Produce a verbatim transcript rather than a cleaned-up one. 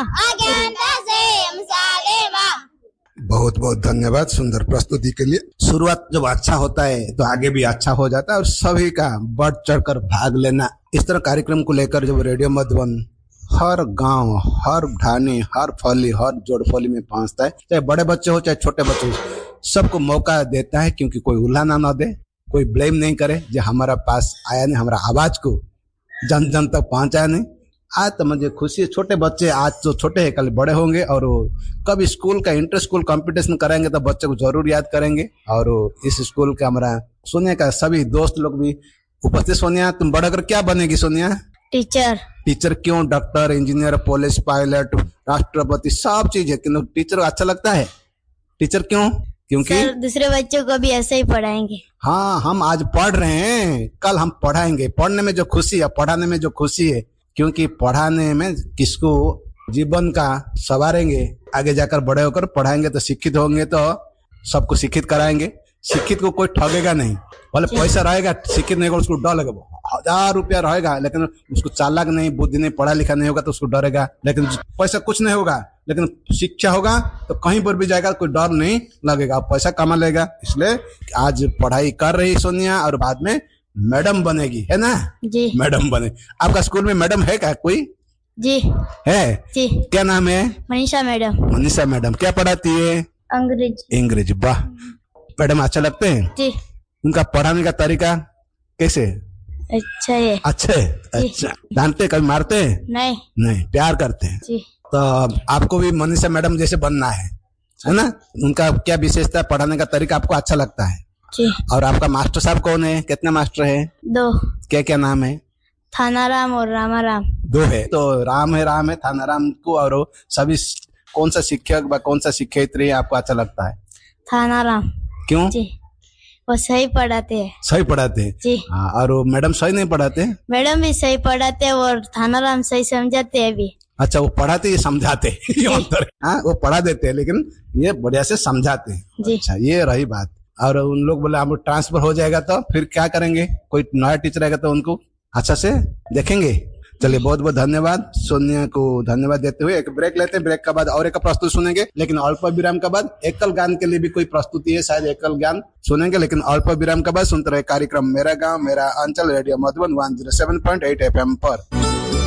अज्ञानता से मिसाले माँ। बहुत बहुत धन्यवाद सुंदर प्रस्तुति के लिए। शुरुआत जब अच्छा होता है तो आगे भी अच्छा हो जाता है और सभी का बढ़ चढ़कर भाग लेना। इस तरह कार्यक्रम को लेकर जब रेडियो मधुबन हर गांव, हर ढाणी, हर फली, हर जोड़फली में पहुंचता है, चाहे बड़े बच्चे हो चाहे छोटे बच्चे हो, सबको मौका देता है, क्योंकि कोई उल्लाना ना दे, कोई ब्लेम नहीं करे जो हमारा पास आया नहीं, हमारा आवाज को जन जन तक पहुंचाया नहीं। आज तो मुझे खुशी है, छोटे बच्चे आज तो छोटे हैं, कल बड़े होंगे और कब स्कूल का इंटर स्कूल कंपटीशन कराएंगे तो बच्चे को जरूर याद करेंगे। और इस स्कूल का हमारा सोनिया का सभी दोस्त लोग भी उपस्थित। सोनिया, तुम बड़ा कर क्या बनेगी सोनिया? टीचर। टीचर क्यों? डॉक्टर, इंजीनियर, पुलिस, पायलट, राष्ट्रपति, सब चीज है, किंतु टीचर अच्छा लगता है। टीचर क्यों? क्योंकि सर दूसरे बच्चों को भी ऐसे ही पढ़ाएंगे। हाँ, हम आज पढ़ रहे हैं, कल हम पढ़ाएंगे। पढ़ने में जो खुशी है, पढ़ाने में जो खुशी है, क्योंकि पढ़ाने में किसको जीवन का संवारेंगे, आगे जाकर बड़े होकर पढ़ाएंगे तो शिक्षित होंगे, तो सबको शिक्षित कराएंगे। शिक्षित को कोई ठगेगा नहीं, भले पैसा रहेगा, शिक्षित नहीं होगा उसको डर लगेगा। हजार रुपया रहेगा लेकिन उसको चालाक नहीं, बुद्धि नहीं, पढ़ा लिखा नहीं होगा तो उसको डरेगा। लेकिन पैसा कुछ नहीं होगा लेकिन शिक्षा होगा तो कहीं पर भी जाएगा, कोई डर नहीं लगेगा, पैसा कमा लेगा। इसलिए आज पढ़ाई कर रही सोनिया और बाद में मैडम बनेगी, है ना जी। मैडम बने। आपका स्कूल में मैडम है क्या कोई? जी है जी। क्या नाम है? मनीषा मैडम। मनीषा मैडम क्या पढ़ाती है? अंग्रेजी। अंग्रेजी। वाह, मैडम अच्छा लगते हैं जी। उनका पढ़ाने का तरीका कैसे? अच्छा है। अच्छा है। अच्छा, डांटते कभी मारते हैं? नहीं नहीं, प्यार करते हैं जी। तो आपको भी मनीषा मैडम जैसे बनना है, है ना? उनका क्या विशेषता, पढ़ाने का तरीका आपको अच्छा लगता है जी। और आपका मास्टर साहब कौन है? कितने मास्टर है? दो। क्या क्या नाम है? थानाराम और रामाराम। दो है, तो राम है, राम है, थानाराम को। और सभी कौन सा शिक्षक व कौन सा शिक्षयित्री आपको अच्छा लगता है? थानाराम। क्यों? जी, वो सही पढ़ाते हैं। सही पढ़ाते हैं जी। हाँ, और मैडम सही नहीं पढ़ाते? मैडम भी सही पढ़ाते हैं और थानाराम सही समझाते हैं भी। अच्छा, वो पढ़ाते ये समझाते ये अंतर। हाँ, वो पढ़ा देते हैं लेकिन ये बढ़िया से समझाते हैं। अच्छा, ये रही बात। और उन लोग बोले हम ट्रांसफर हो जाएगा तो फिर क्या करेंगे? कोई नया टीचर आएगा तो उनको अच्छा से देखेंगे। चलिए, बहुत बहुत धन्यवाद। सोनिया को धन्यवाद देते हुए एक ब्रेक लेते हैं। ब्रेक के बाद और एक प्रस्तुति सुनेंगे, लेकिन अल्प विराम के बाद एकल गान के लिए भी कोई प्रस्तुति है, शायद एकल गान सुनेंगे, लेकिन अल्प विराम के बाद सुनते रहे कार्यक्रम मेरा गांव मेरा अंचल, radio Madhuban one zero seven point eight F M पर।